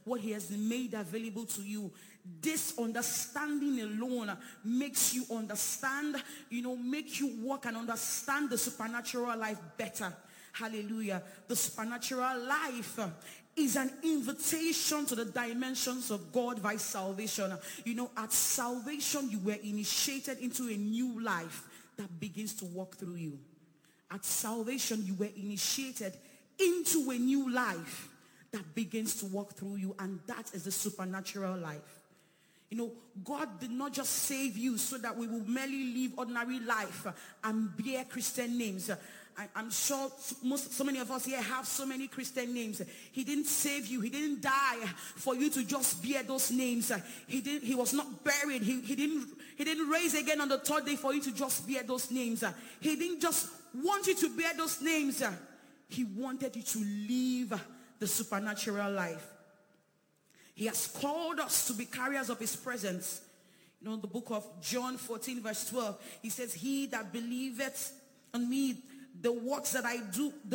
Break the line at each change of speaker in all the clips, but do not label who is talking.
what he has made available to you. This understanding alone makes you understand, make you walk and understand the supernatural life better. Hallelujah. The supernatural life is an invitation to the dimensions of God by salvation. At salvation, you were initiated into a new life that begins to walk through you. At salvation, you were initiated into a new life that begins to walk through you, and that is the supernatural life. God did not just save you so that we will merely live ordinary life and bear Christian names. I'm sure so many of us here have so many Christian names. He didn't save you. He didn't die for you to just bear those names. He was not buried. He didn't raise again on the third day for you to just bear those names. He didn't just want you to bear those names. He wanted you to live the supernatural life. He has called us to be carriers of his presence. The book of John 14 verse 12, he says, he that believeth on me, the works that I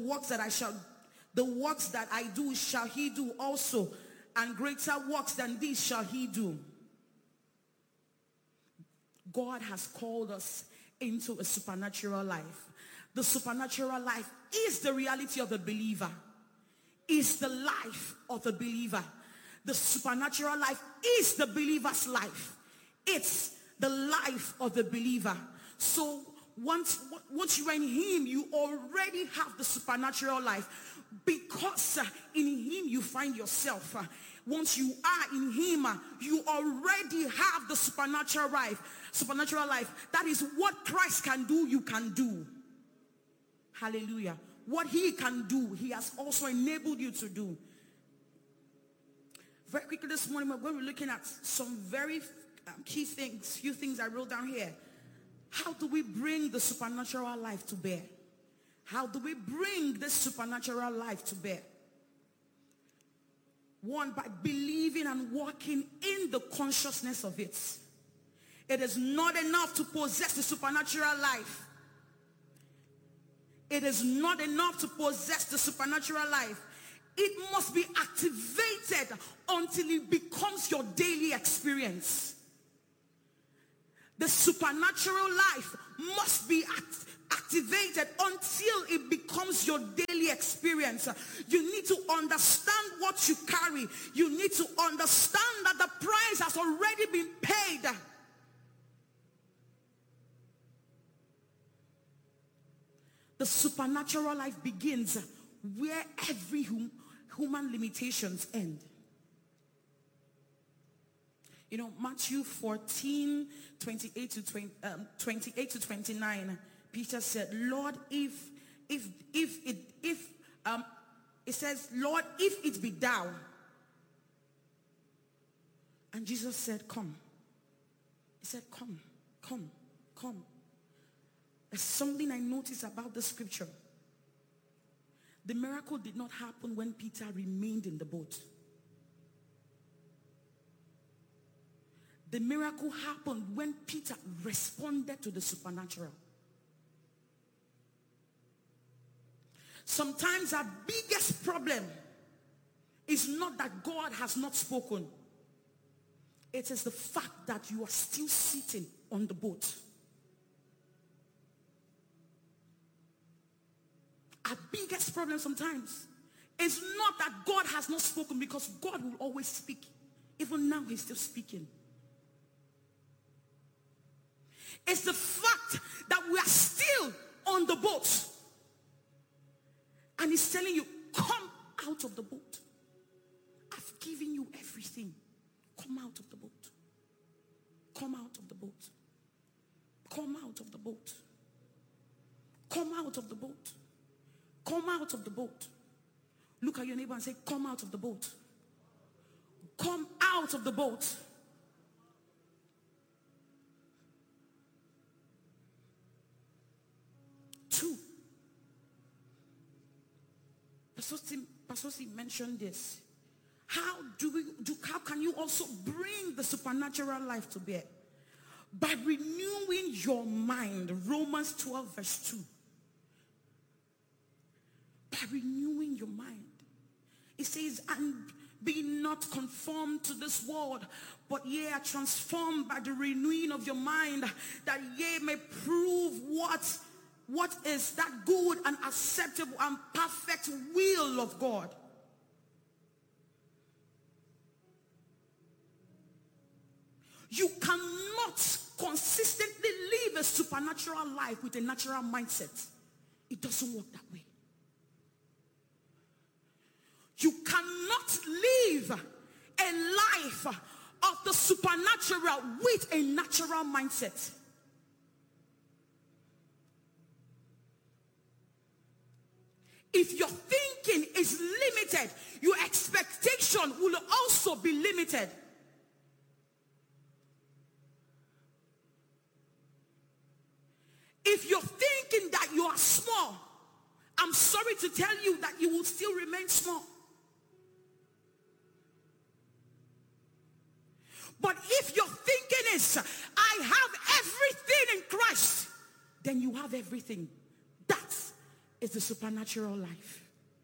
do shall he do also, and greater works than these shall he do. God has called us into a supernatural life. The supernatural life is the reality of the believer. Is the life of the believer. The supernatural life is the believer's life. It's the life of the believer. So once you are in him, you already have the supernatural life, because in him you find yourself. Once you are in him, you already have the supernatural life. Supernatural life. That is what Christ can do, you can do. Hallelujah. What he can do, he has also enabled you to do. Very quickly this morning, we're going to be looking at some very key things, few things I wrote down here. How do we bring the supernatural life to bear? How do we bring this supernatural life to bear? One, by believing and walking in the consciousness of it. It is not enough to possess the supernatural life. It is not enough to possess the supernatural life. It must be activated until it becomes your daily experience. The supernatural life must be activated until it becomes your daily experience. You need to understand what you carry. You need to understand that the price has already been paid. The supernatural life begins where every human limitations end. Matthew 14, 28 to 29, Peter said, Lord, it says, Lord, if it be thou. And Jesus said, come. He said, come. There's something I noticed about the scripture. The miracle did not happen when Peter remained in the boat. The miracle happened when Peter responded to the supernatural. Sometimes our biggest problem is not that God has not spoken. It is the fact that you are still sitting on the boat. Our biggest problem sometimes is not that God has not spoken, because God will always speak. Even now, he's still speaking. It's the fact that we are still on the boat. And he's telling you, come out of the boat. I've given you everything. Come out of the boat. Come out of the boat. Come out of the boat. Come out of the boat. Come out of the boat. Look at your neighbor and say, come out of the boat. Come out of the boat. Two. Pastor Steve mentioned this. How can you also bring the supernatural life to bear? By renewing your mind. Romans 12 verse 2. By renewing your mind. It says, and Be not conformed to this world, but ye are transformed by the renewing of your mind, that ye may prove what is that good and acceptable and perfect will of God. You cannot consistently live a supernatural life with a natural mindset. It doesn't work that way. You cannot live a life of the supernatural with a natural mindset. If your thinking is limited, your expectation will also be limited. If you're thinking that you are small, I'm sorry to tell you that you will still remain small. But if your thinking is, I have everything in Christ, then you have everything. That is the supernatural life.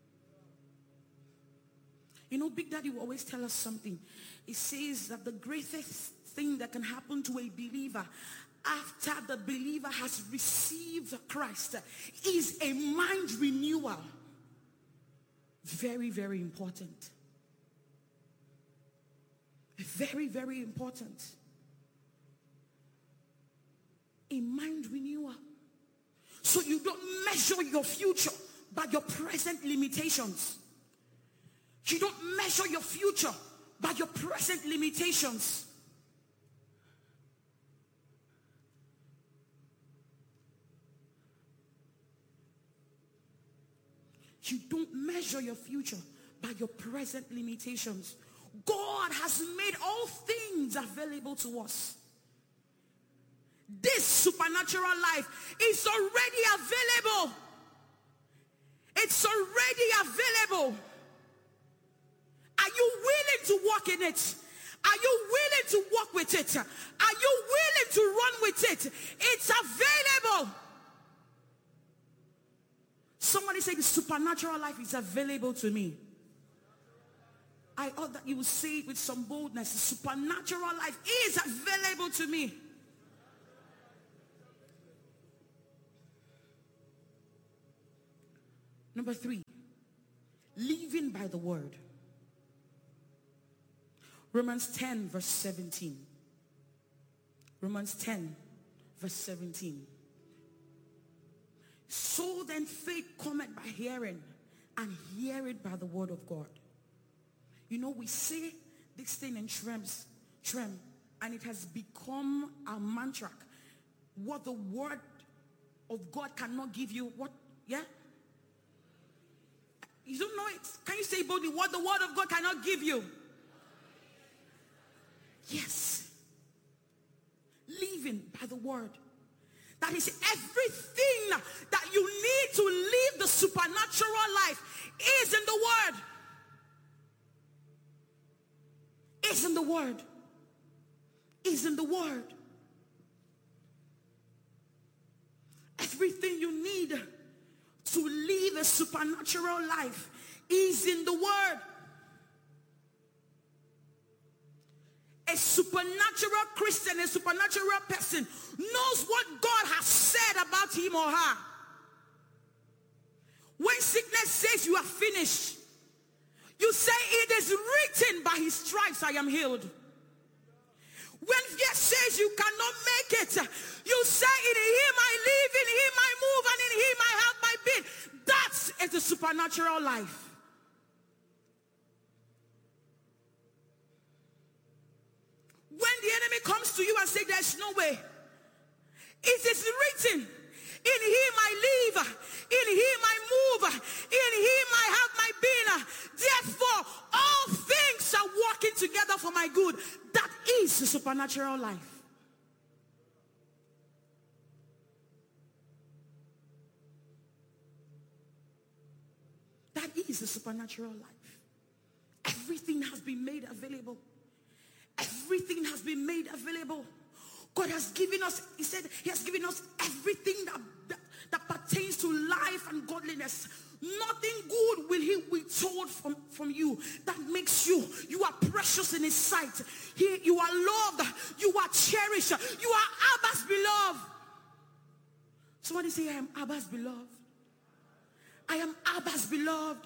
You know, Big Daddy will always tell us something. He says that the greatest thing that can happen to a believer after the believer has received Christ is a mind renewal. Very, very important. Very, very important. A mind renewal. So you don't measure your future by your present limitations. You don't measure your future by your present limitations. You don't measure your future by your present limitations. God has made all things available to us. This supernatural life is already available. It's already available. Are you willing to walk in it? Are you willing to walk with it? Are you willing to run with it? It's available. Somebody say the supernatural life is available to me. I ought that you will say it with some boldness. The supernatural life is available to me. Number 3, living by the word. Romans 10 verse 17. Romans 10 verse 17. So then faith cometh by hearing, and hearing by the word of God. You know, we say this thing in Trem, and it has become our mantra. What the word of God cannot give you, what? Yeah? You don't know it. Can you say boldly, what the word of God cannot give you? Yes. Living by the word. That is everything that you need to live the supernatural life is in the word. Is in the word. Is in the word. Everything you need to live a supernatural life is in the word. A supernatural Christian, a supernatural person knows what God has said about him or her. When sickness says you are finished, you say it is written, by his stripes I am healed. When fear says you cannot make it, you say in him I live, in him I move, and in him I have my being. That is the supernatural life. When the enemy comes to you and says there's no way, it is written, in him I live, in him I move, in him I have my being. Therefore, all things are working together for my good. That is the supernatural life. That is the supernatural life. Everything has been made available. Everything has been made available. God has given us, he said, he has given us everything that pertains to life and godliness. Nothing good will he withhold from you that makes you precious in his sight. You are loved. You are cherished. You are Abba's beloved. Somebody say, I am Abba's beloved. I am Abba's beloved.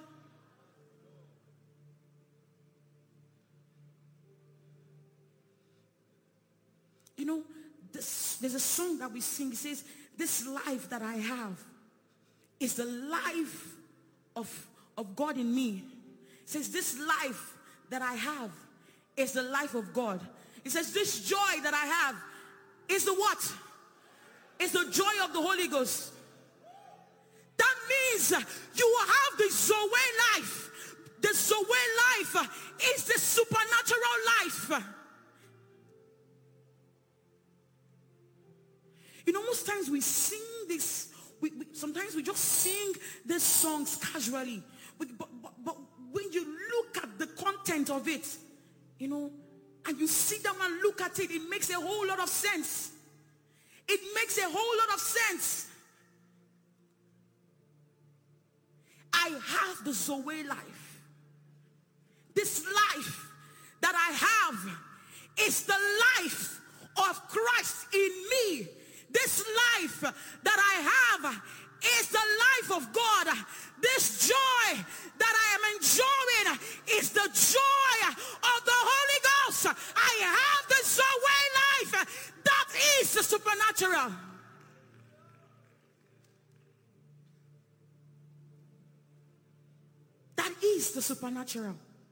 You know, there's a song that we sing. It says, this life that I have is the life of God in me. It says, this life that I have is the life of God. It says, this joy that I have is the what? It's the joy of the Holy Ghost. That means you have the Zoe life. The Zoe life is the supernatural life. You know, most times we sing this, sometimes we just sing these songs casually. But when you look at the content of it, you know, and you sit down and look at it, it makes a whole lot of sense. It makes a whole lot of sense. I have the Zoe life. This life that I have is the life of Christ in me. This life that I have is the life of God. This joy that I am enjoying is the joy of the Holy Ghost. I have the Zoe life. That is the supernatural. That is the supernatural.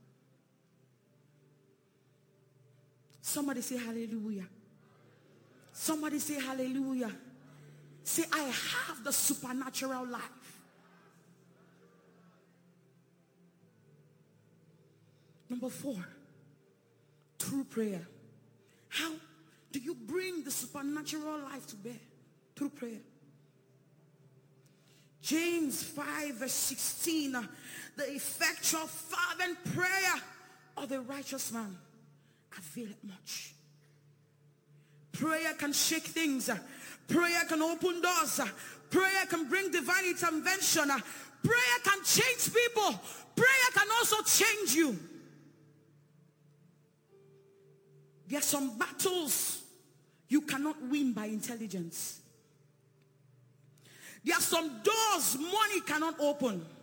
Somebody say hallelujah. Somebody say hallelujah. Say, I have the supernatural life. Number 4, through prayer. How do you bring the supernatural life to bear? Through prayer. James 5 verse 16. The effectual fervent prayer of the righteous man availeth much. Prayer can shake things. Prayer can open doors. Prayer can bring divine intervention. Prayer can change people. Prayer can also change you. There are some battles you cannot win by intelligence. There are some doors money cannot open.